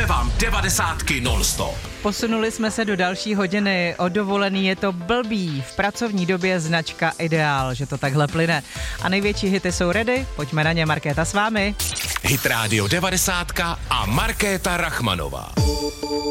vám 90 non-stop. Posunuli jsme se do další hodiny. O dovolený je to blbý. V pracovní době značka Ideál, že to takhle plyne. A největší hity jsou ready? Pojďme na ně, Markéta s vámi. Hit Radio 90 a Markéta Rachmanová.